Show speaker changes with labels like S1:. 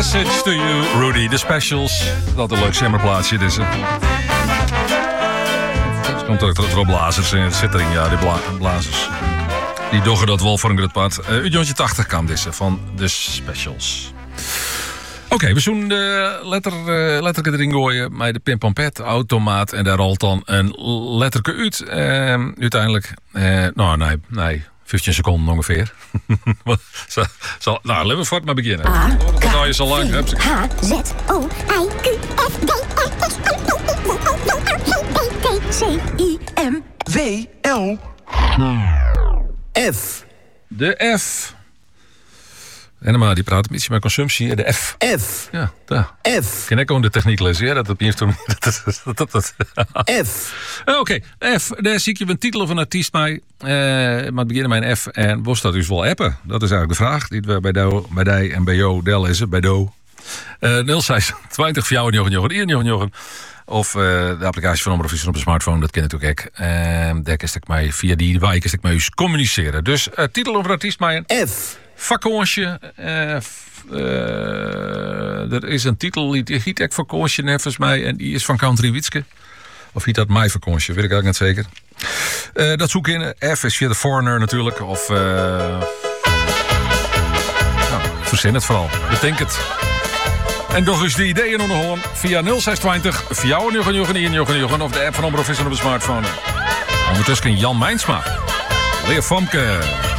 S1: Message to you, Rudy. De Specials. Dat een leuk simmerplaatsje is. Er komt ook wat blazers in. Het zit erin, ja, die blazers. Die doggen dat wel voor een groot pad. Uurtje 80 kan deze van de Specials. Oké, we zullen de letterke erin gooien met de pimpampet, automaat en daar rolt dan een letterke uit. Uiteindelijk, nee, 15 seconden ongeveer. Nou, laten we voort maar beginnen. Dat nou je zo lang.
S2: H, Z, O, I, Q, F, D, R, S, T, U, V, W, X, Y, Z, T, C, I, M,
S3: W, L, F.
S1: De F. En maar die praat een beetje met consumptie. De F.
S3: F.
S1: Ja, daar.
S3: F.
S1: Ken ik ook de techniek lezen, ja? Dat heeft toen.
S3: F.
S1: Oké, F. Daar zie ik je een titel of een artiest bij. Maar beginnen met een F. En was dat dus wel appen? Dat is eigenlijk de vraag. Die we bij die en bij jou del is. Bij do. 06 20 voor jou en of de applicatie van Omroep op de smartphone, dat ken ik natuurlijk ook. Daar kan ik mij via die wijk kan ik mij communiceren. Dus titel of artiest mij een
S3: F.
S1: vakantie. Er is een titel die giet ik vakantie volgens mij en die is van Country Wietske. Of hiet dat mijn vakantie, weet ik eigenlijk niet zeker. Dat zoek in. F is via de Foreigner natuurlijk. Of verzin het vooral. Bedenk het. En nog eens de ideeën onderhouden via 0620 voor jou en of de app van Omroep op de smartphone. Ondertussen Jan Mijnsma. Leer Famke.